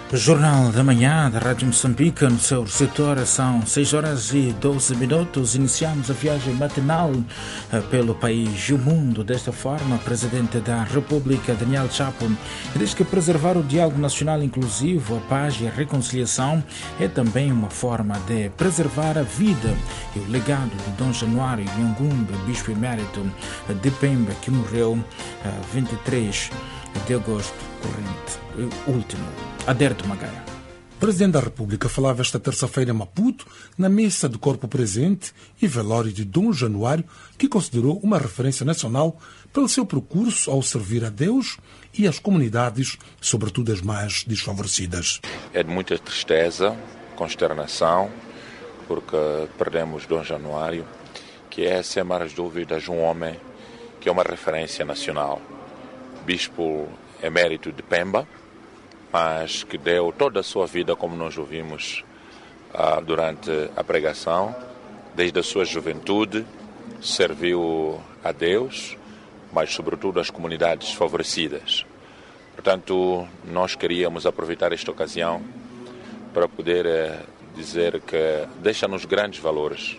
O Jornal da Manhã da Rádio Moçambique, no seu receptor, são 6h12. Iniciamos a viagem matinal pelo país e o mundo. Desta forma, o Presidente da República, Daniel Chapo, diz que preservar o diálogo nacional inclusivo, a paz e a reconciliação é também uma forma de preservar a vida e o legado de Dom Januário Nhangumbe, Bispo Emérito de Pemba, que morreu 23 de agosto corrente, último. Aderto Magaia. O Presidente da República falava esta terça-feira em Maputo, na missa do corpo presente e velório de Dom Januário, que considerou uma referência nacional pelo seu percurso ao servir a Deus e as comunidades, sobretudo as mais desfavorecidas. É de muita tristeza, consternação, porque perdemos Dom Januário, que é, sem mais dúvidas, um homem que é uma referência nacional. Bispo Emérito de Pemba, mas que deu toda a sua vida, como nós ouvimos durante a pregação, desde a sua juventude, serviu a Deus, mas sobretudo às comunidades desfavorecidas. Portanto, nós queríamos aproveitar esta ocasião para poder dizer que deixa-nos grandes valores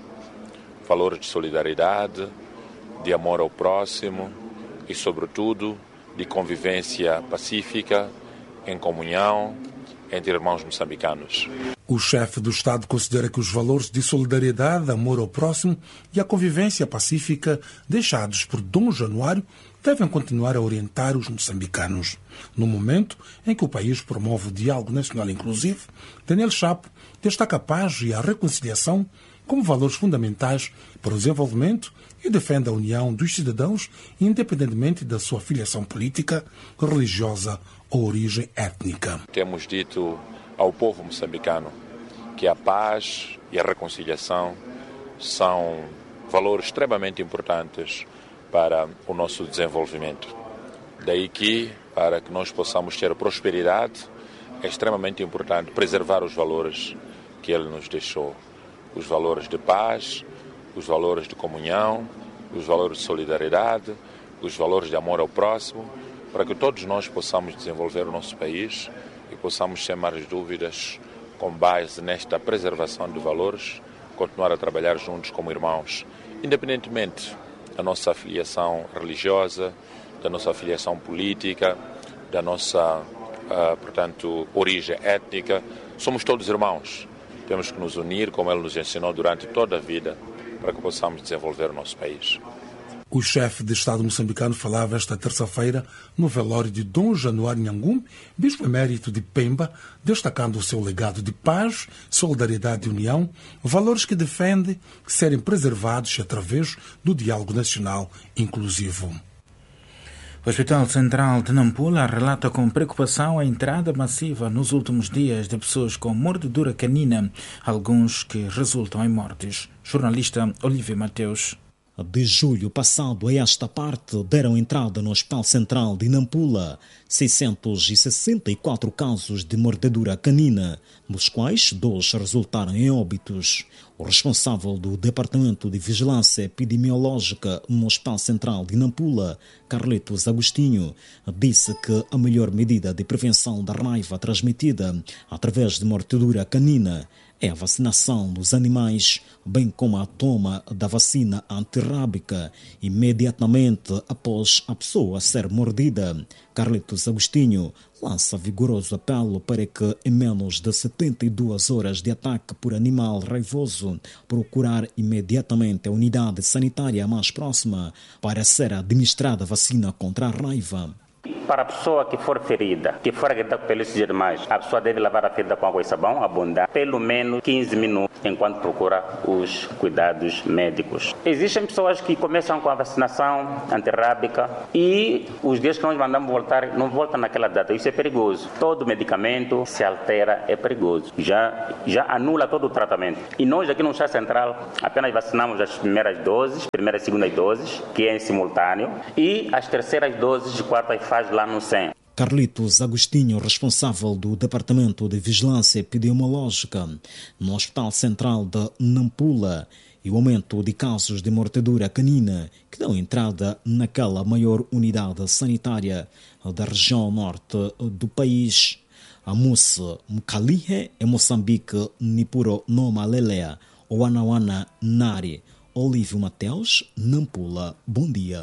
de solidariedade, de amor ao próximo e, sobretudo, de convivência pacífica, em comunhão entre irmãos moçambicanos. O chefe do Estado considera que os valores de solidariedade, amor ao próximo e a convivência pacífica deixados por Dom Januário devem continuar a orientar os moçambicanos. No momento em que o país promove o diálogo nacional inclusivo, Daniel Chapo destaca a paz e a reconciliação como valores fundamentais para o desenvolvimento e defende a união dos cidadãos, independentemente da sua filiação política, religiosa ou origem étnica. Temos dito ao povo moçambicano que a paz e a reconciliação são valores extremamente importantes para o nosso desenvolvimento. Daí que, para que nós possamos ter prosperidade, é extremamente importante preservar os valores que ele nos deixou. Os valores de paz, os valores de comunhão, os valores de solidariedade, os valores de amor ao próximo, para que todos nós possamos desenvolver o nosso país e possamos, sem mais dúvidas, com base nesta preservação de valores, continuar a trabalhar juntos como irmãos, independentemente da nossa afiliação religiosa, da nossa afiliação política, da nossa, origem étnica. Somos todos irmãos. Temos que nos unir, como ele nos ensinou durante toda a vida, para que possamos desenvolver o nosso país. O chefe de Estado moçambicano falava esta terça-feira no velório de Dom Januário Nhangumbe, Bispo Emérito de Pemba, destacando o seu legado de paz, solidariedade e união, valores que defende serem preservados através do diálogo nacional inclusivo. O Hospital Central de Nampula relata com preocupação a entrada massiva nos últimos dias de pessoas com mordedura canina, alguns que resultam em mortes. Jornalista Olívia Mateus. De julho passado a esta parte deram entrada no Hospital Central de Nampula 664 casos de mordedura canina, dos quais 2 resultaram em óbitos. O responsável do Departamento de Vigilância Epidemiológica no Hospital Central de Nampula, Carlitos Agostinho, disse que a melhor medida de prevenção da raiva transmitida através de mordedura canina é a vacinação dos animais, bem como a toma da vacina antirrábica imediatamente após a pessoa ser mordida. Carlitos Agostinho lança vigoroso apelo para que, em menos de 72 horas de ataque por animal raivoso, procurar imediatamente a unidade sanitária mais próxima para ser administrada a vacina contra a raiva. Para a pessoa que for ferida, que for agredida pelos demais, a pessoa deve lavar a ferida com água e sabão abundante, pelo menos 15 minutos, enquanto procura os cuidados médicos. Existem pessoas que começam com a vacinação antirrábica e os dias que nós mandamos voltar, não voltam naquela data. Isso é perigoso. Todo medicamento se altera, é perigoso. Já anula todo o tratamento. E nós aqui no Chá Central apenas vacinamos as primeiras doses, primeira e segunda doses, que é em simultâneo, e as terceiras doses de quarta faz lá no SEM. Carlitos Agostinho, responsável do Departamento de Vigilância Epidemiológica no Hospital Central de Nampula, e o aumento de casos de mordedura canina que dão entrada naquela maior unidade sanitária da região norte do país. Amus Mkalihe e Moçambique Nipuro Noma Lelea Oanawana Nari Olívio Mateus Nampula. Bom dia.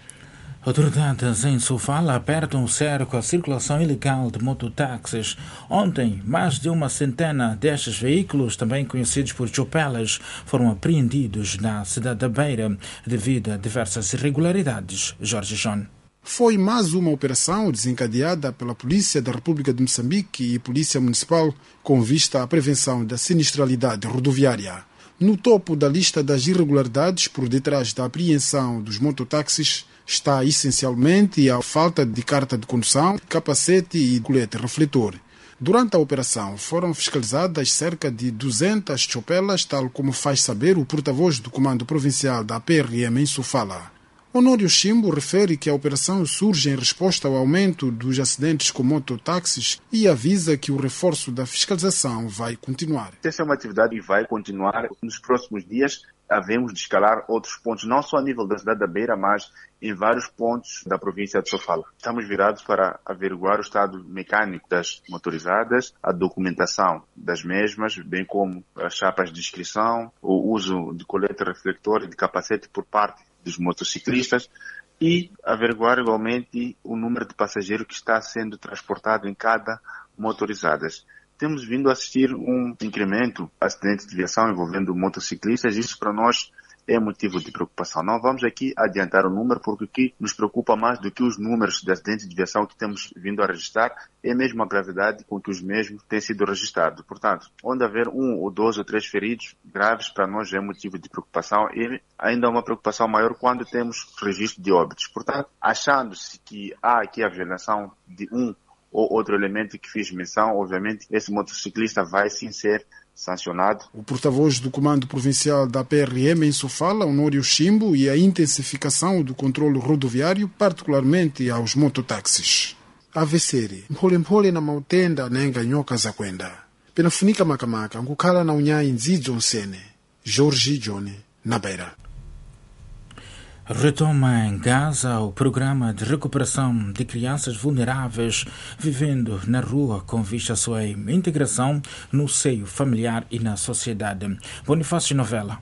Autoridades em Sofala apertam o cerco à circulação ilegal de mototáxis. Ontem, mais de uma centena destes veículos, também conhecidos por chopelas, foram apreendidos na cidade da Beira devido a diversas irregularidades. Jorge John. Foi mais uma operação desencadeada pela Polícia da República de Moçambique e Polícia Municipal com vista à prevenção da sinistralidade rodoviária. No topo da lista das irregularidades por detrás da apreensão dos mototáxis está essencialmente a falta de carta de condução, capacete e colete refletor. Durante a operação foram fiscalizadas cerca de 200 chopelas, tal como faz saber o porta-voz do Comando Provincial da PRM em Sofala. Honório Chimbo refere que a operação surge em resposta ao aumento dos acidentes com mototáxis e avisa que o reforço da fiscalização vai continuar. Essa é uma atividade que vai continuar nos próximos dias. Havemos de escalar outros pontos, não só a nível da cidade da Beira, mas em vários pontos da província de Sofala. Estamos virados para averiguar o estado mecânico das motorizadas, a documentação das mesmas, bem como as chapas de inscrição, o uso de colete reflector e de capacete por parte dos motociclistas e averiguar igualmente o número de passageiros que está sendo transportado em cada motorizada. Temos vindo a assistir um incremento de acidentes de viação envolvendo motociclistas. Isso para nós é motivo de preocupação. Não vamos aqui adiantar o número, porque o que nos preocupa mais do que os números de acidentes de viação que temos vindo a registrar é mesmo a gravidade com que os mesmos têm sido registrados. Portanto, onde haver 1 ou 2 ou 3 feridos graves, para nós é motivo de preocupação e ainda uma preocupação maior quando temos registro de óbitos. Portanto, achando-se que há aqui a violação de um ou outro elemento que fiz menção, obviamente esse motociclista vai sim ser sancionado. O porta-voz do Comando Provincial da PRM em Sofala, Honório Chimbo, e a intensificação do controle rodoviário, particularmente aos mototáxis. Aveseri mpholemphole na mautenda nenga nyoka za kwenda penafunika makamaka nkukhala na unyayi ndzidzo nsene. Jorge John na Beira. Retoma em Gaza o programa de recuperação de crianças vulneráveis vivendo na rua com vista à sua integração no seio familiar e na sociedade. Bonifácio Novela.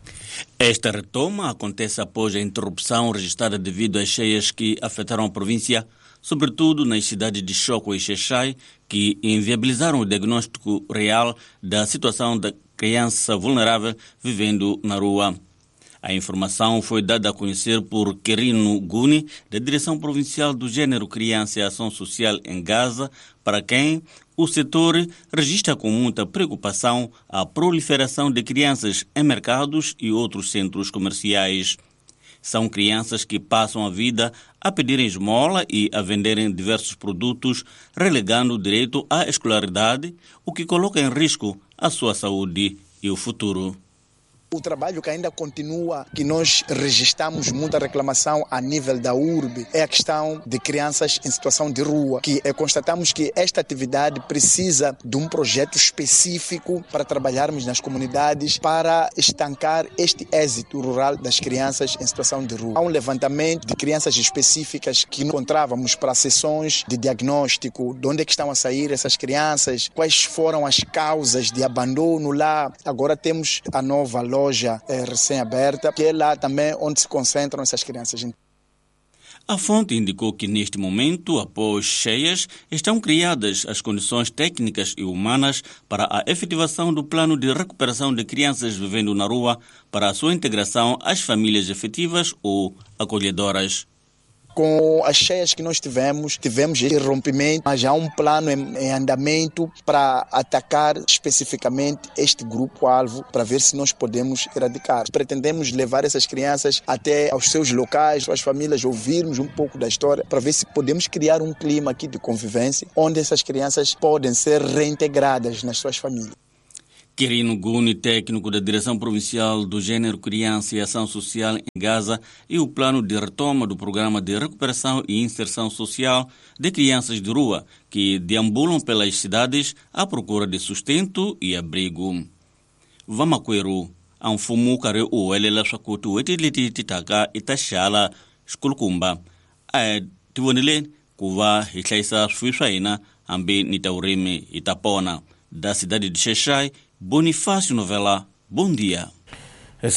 Esta retoma acontece após a interrupção registrada devido às cheias que afetaram a província, sobretudo nas cidades de Choco e Xexai, que inviabilizaram o diagnóstico real da situação da criança vulnerável vivendo na rua. A informação foi dada a conhecer por Quirino Guni, da Direção Provincial do Gênero, Criança e Ação Social em Gaza, para quem o setor registra com muita preocupação a proliferação de crianças em mercados e outros centros comerciais. São crianças que passam a vida a pedirem esmola e a venderem diversos produtos, relegando o direito à escolaridade, o que coloca em risco a sua saúde e o futuro. O trabalho que ainda continua, que nós registramos muita reclamação a nível da urbe, é a questão de crianças em situação de rua, que constatamos que esta atividade precisa de um projeto específico para trabalharmos nas comunidades para estancar este êxito rural das crianças em situação de rua. Há um levantamento de crianças específicas que encontrávamos para sessões de diagnóstico, de onde é que estão a sair essas crianças, quais foram as causas de abandono lá. Agora temos a nova loja recém-aberta, que é lá também onde se concentram essas crianças. A fonte indicou que neste momento, após cheias, estão criadas as condições técnicas e humanas para a efetivação do plano de recuperação de crianças vivendo na rua para a sua integração às famílias efetivas ou acolhedoras. Com as cheias que nós tivemos esse rompimento, mas há um plano em andamento para atacar especificamente este grupo-alvo, para ver se nós podemos erradicar. Pretendemos levar essas crianças até aos seus locais, suas famílias, ouvirmos um pouco da história, para ver se podemos criar um clima aqui de convivência, onde essas crianças podem ser reintegradas nas suas famílias. Quirino Guni, técnico da Direção Provincial do Gênero, Criança e Ação Social em Gaza, e o plano de retoma do Programa de Recuperação e Inserção Social de Crianças de Rua, que deambulam pelas cidades à procura de sustento e abrigo. Vamaqueiro, Anfumu Kare o Elela Shakutu, Etiliti Titaka, Itashala, Skulkumba, Tivonile, Kuva, Hitlaisa, Suishaina, ambi Nitaurime Itapona. Da cidade de Xai-Xai, Bonifácio Novela, bom dia. Às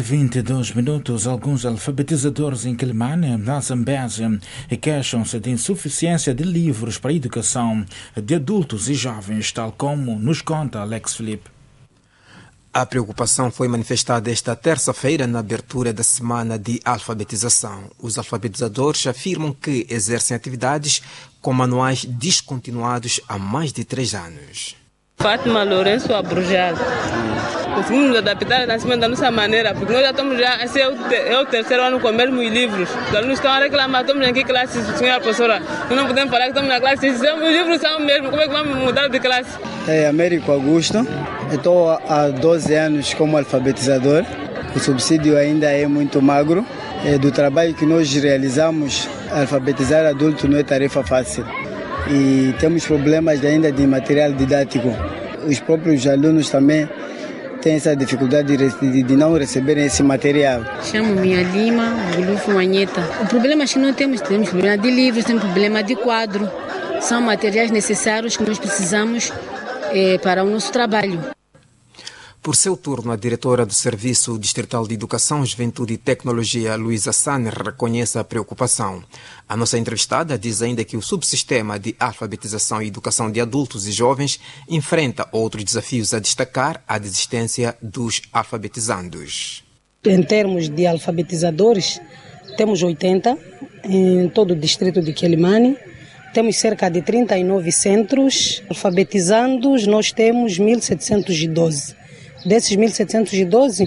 6h22, alguns alfabetizadores em Quelimane, na Zambésia, queixam-se de insuficiência de livros para a educação de adultos e jovens, tal como nos conta Alex Felipe. A preocupação foi manifestada esta terça-feira na abertura da semana de alfabetização. Os alfabetizadores afirmam que exercem atividades com manuais descontinuados há mais de 3 anos. Fátima Lourenço Abrujado. Conseguimos nos adaptar da nossa maneira, porque nós já estamos esse é o terceiro ano com os mesmos livros. Os alunos estão a reclamar, estamos em que classe, senhora professora? Nós não podemos falar que estamos na classe, os livros são os mesmos, como é que vamos mudar de classe? Américo Augusto, estou há 12 anos como alfabetizador, o subsídio ainda é muito magro. Do trabalho que nós realizamos, alfabetizar adulto não é tarefa fácil. E temos problemas ainda de material didático. Os próprios alunos também têm essa dificuldade de não receberem esse material. Chamo-me Lima Gulufo Manheta. O problema é que nós temos problema de livros, temos problema de quadro. São materiais necessários que nós precisamos para o nosso trabalho. Por seu turno, a diretora do Serviço Distrital de Educação, Juventude e Tecnologia, Luísa Sane, reconhece a preocupação. A nossa entrevistada diz ainda que o subsistema de alfabetização e educação de adultos e jovens enfrenta outros desafios a destacar, a desistência dos alfabetizandos. Em termos de alfabetizadores, temos 80 em todo o distrito de Quelimane. Temos cerca de 39 centros. Alfabetizandos, nós temos 1.712. Desses 1.712,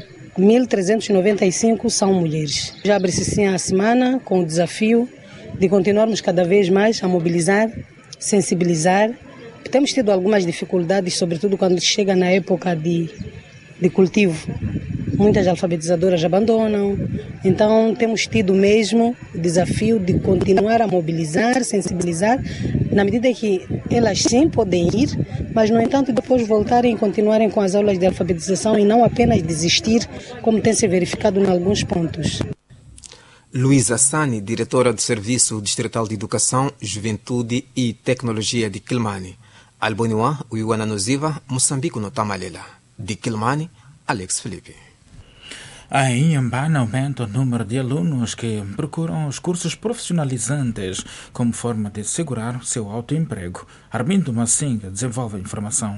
1.395 são mulheres. Já abre-se sim a semana com o desafio de continuarmos cada vez mais a mobilizar, sensibilizar. Temos tido algumas dificuldades, sobretudo quando chega na época de cultivo. Muitas alfabetizadoras abandonam, então temos tido mesmo o desafio de continuar a mobilizar, sensibilizar, na medida que elas sim podem ir, mas no entanto depois voltarem e continuarem com as aulas de alfabetização e não apenas desistir, como tem se verificado em alguns pontos. Luísa Sane, diretora do Serviço Distrital de Educação, Juventude e Tecnologia de Quelimane. Alboniwa, Uiwana Noziva, Moçambique no Tamalela. De Quelimane, Alex Felipe. Em Inhambane aumenta o número de alunos que procuram os cursos profissionalizantes como forma de assegurar seu autoemprego. Armindo Massinga desenvolve a informação.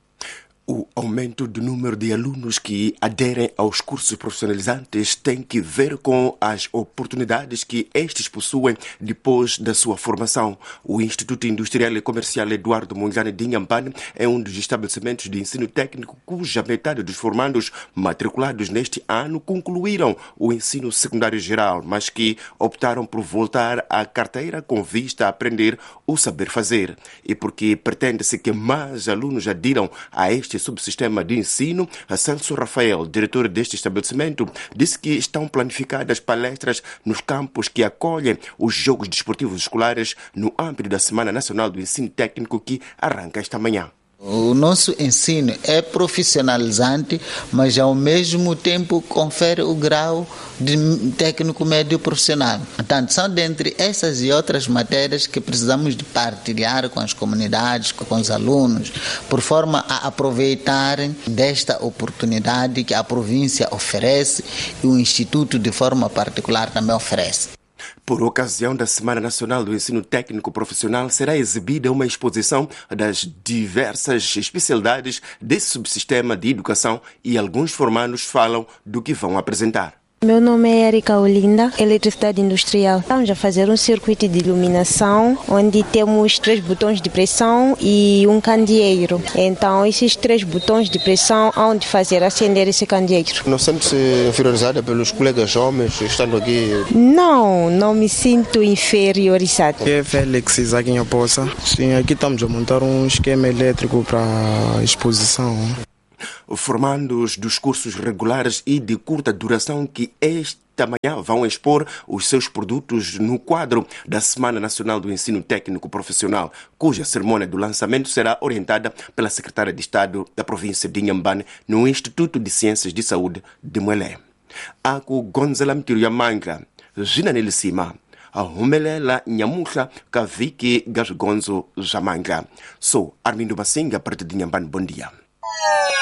O aumento do número de alunos que aderem aos cursos profissionalizantes tem que ver com as oportunidades que estes possuem depois da sua formação. O Instituto Industrial e Comercial Eduardo Mondlane de Inhambane é um dos estabelecimentos de ensino técnico cuja metade dos formandos matriculados neste ano concluíram o ensino secundário geral, mas que optaram por voltar à carteira com vista a aprender o saber fazer. E porque pretende-se que mais alunos adiram a este subsistema de ensino, Celso Rafael, diretor deste estabelecimento, disse que estão planificadas palestras nos campos que acolhem os Jogos Desportivos Escolares no âmbito da Semana Nacional do Ensino Técnico que arranca esta manhã. O nosso ensino é profissionalizante, mas ao mesmo tempo confere o grau de técnico médio profissional. Portanto, são dentre essas e outras matérias que precisamos de partilhar com as comunidades, com os alunos, por forma a aproveitarem desta oportunidade que a província oferece e o Instituto de forma particular também oferece. Por ocasião da Semana Nacional do Ensino Técnico Profissional, será exibida uma exposição das diversas especialidades desse subsistema de educação e alguns formandos falam do que vão apresentar. Meu nome é Erika Olinda, eletricidade industrial. Estamos a fazer um circuito de iluminação, onde temos 3 botões de pressão e um candeeiro. Então, esses 3 botões de pressão hão de fazer acender esse candeeiro. Não sente-se inferiorizada pelos colegas homens estando aqui? Não me sinto inferiorizada. Aqui é Félix Isaguinha Poça. Sim, aqui estamos a montar um esquema elétrico para a exposição. Formandos dos cursos regulares e de curta duração que esta manhã vão expor os seus produtos no quadro da Semana Nacional do Ensino Técnico Profissional, cuja cerimônia do lançamento será orientada pela Secretária de Estado da província de Inhambane no Instituto de Ciências de Saúde de Moelé. Ako Gonzalo Mtiria Manga, Ginanele Sima, humelela nyamuhla ka viki ga swigondzo swa mangla. So Armindo Masinga para Tidinhambane, bom dia.